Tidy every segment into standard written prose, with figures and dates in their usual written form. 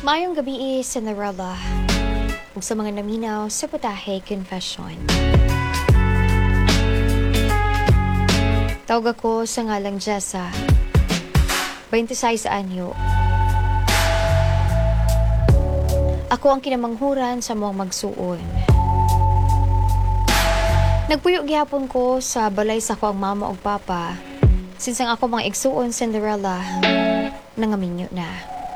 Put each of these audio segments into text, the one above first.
Mayong gabi, Cinderella. Ug sa mga naminaw sa Putahe Confession. Tawag ako sa ngalang Jessa, 26 anyo. Ako ang kinamanghuran sa mga magsuon. Nagpuyo gihapon ko sa balay sa ko ang mama ug papa. Sinsang ako mga igsuon, Cinderella, nangaminyo na.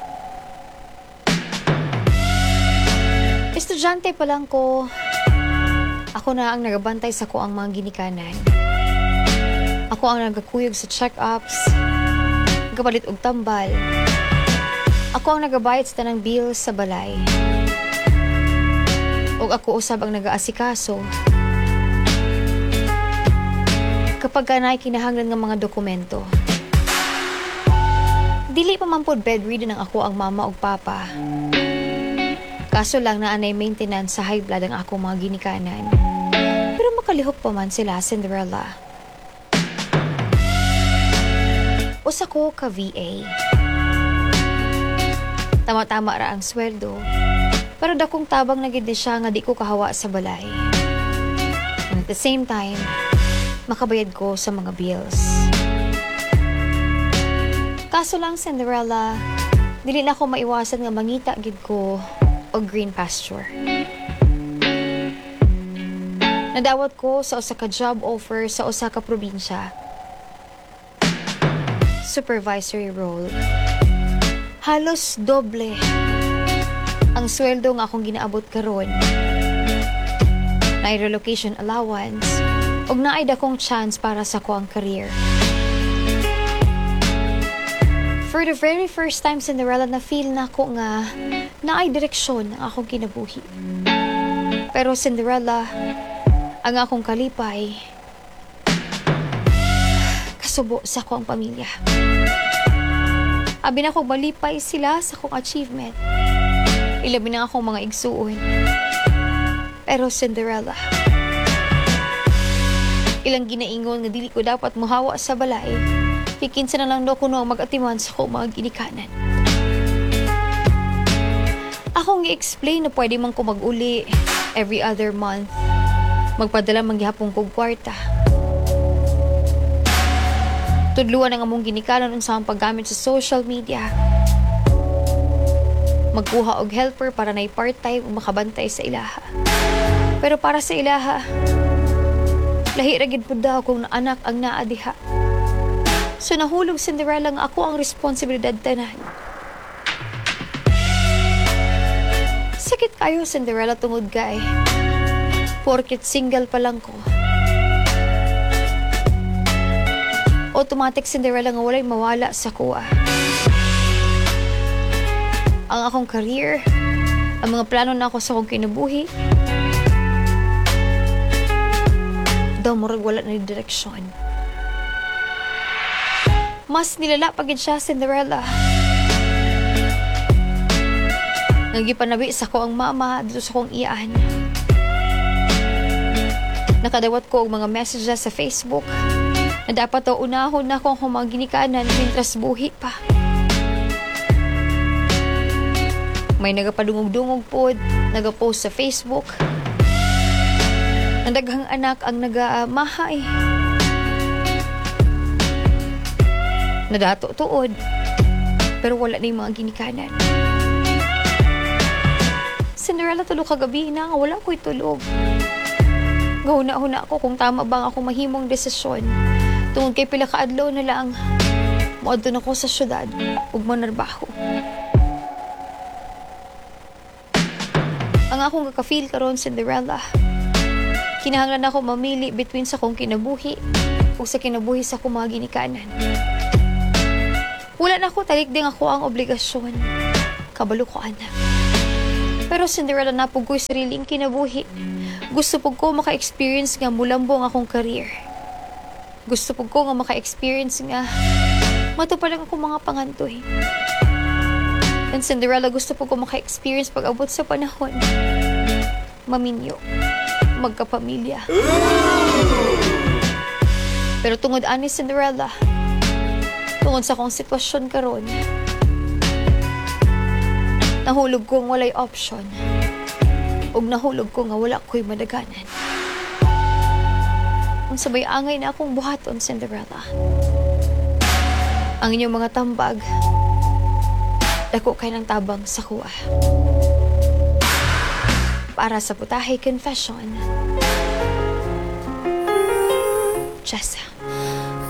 Estudyante pa lang ko, ako na ang nagabantay sa ko ang mga ginikanan. Ako ang nagakuyog sa check-ups, gabalit og tambal. Ako ang nagabayad sa tanang bill sa balay. Og ako usab ang nagaasikaso kapag kanay kinahanglan nga mga dokumento. Dili pa man pod bedridden ang ako ang mama ug papa. Kaso lang na anay maintenance sa high blood ang ako mga ginikanan. Pero makalihok pa man sila, Cinderella. Usa ko ka VA. Tama-tama ra ang sweldo. Pero dakong tabang na gid siya nga di ko kahawa sa balay. And at the same time, makabayad ko sa mga bills. Kaso lang, Cinderella, dili na ako maiwasan nga mangita gid ko o green pasture. Nadawat ko sa usa ka job offer sa usa ka probinsya. Supervisory role. Halos doble ang sweldo nga akong ginaabot karon. Naay relocation allowance ug naay dakong chance para sa ko ang career. For the very first time, Cinderella, na feel na ko nga naay direksyon ang akong kinabuhi. Pero Cinderella, ang akong kalipay, kasubo sa akong pamilya. Abi na akong malipay sila sa akong achievement. Ilabi na akong mga igsuon. Pero Cinderella, ilang ginaingon nga dili ko dapat muhawa sa balay. Pikinsa na lang daw kuno ang mag-atiman sa akong mga ginikanan. Akong i-explain na pwede man ko mag-uli every other month. Magpadala manggihapon kong kwarta. Tudluan ang among ginikanan unsang paggamit sa social media. Magkuha og helper para na part-time o makabantay sa ilaha. Pero para sa ilaha, lahi ra gid pud daw kung anak ang naa diha. So nahulog, Cinderella, nga ako ang responsibilidad tanan. Sakit kayo, Cinderella, tungod kay porket single pa lang ko. Automatic, Cinderella, nga walay mawala sa kuha. Ang akong career, ang mga plano na ako sa akong kinabuhi, daw murag wala na direksyon. Mas nilala pagid siya, Cinderella. Nagipanabi sa ko ang mama dito sa kong iyaan. Nakadawat ko og mga messages sa Facebook na dapat daw unahon na akong humaginikanan mintras buhi pa. May nagapadungog-dungog pod, nagapost sa Facebook. Ang daghang anak ang nagamahay. Nadato tuod, pero wala na yung mga ginikanan. Cinderella, tulog kagabi na nga wala ko'y tulog. Gahuna-huna ako kung tama bang ako mahimong desisyon. Tungod kay pila ka adlaw na lang, moadto na ko sa syudad ug manarbaho. Ang akong kaka-feel karon, Cinderella, kinahanglan ako mamili between sa kong kinabuhi o sa kinabuhi sa kong mga ginikanan. Wala na ako talikding ako ang obligasyon. Kabalo ko, anak. Pero Cinderella, napugoy sariling kinabuhi. Gusto po ko maka-experience nga mulambong akong career. Gusto po ko nga maka-experience nga matupalang ako mga pangantoy. And Cinderella, gusto po ko maka-experience pag abot sa panahon. Maminyo. Magkapamilya. Pero tungod ani, Cinderella, tungod sa akong sitwasyon karon, Nahulog ko nga walay option. Ug nahulog ko nga wala ko'y madaganan. Ang sabay angay na akong buhaton, Cinderella. Ang inyong mga tambag, dako kay ng tabang sa kuha. Para sa putahe confession, Jessa.